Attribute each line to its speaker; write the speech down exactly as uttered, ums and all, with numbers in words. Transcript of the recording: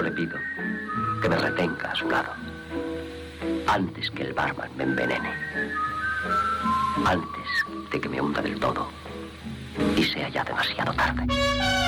Speaker 1: le pido que me retenga a su lado antes que el barman me envenene, antes de que me hunda del todo y sea ya demasiado tarde.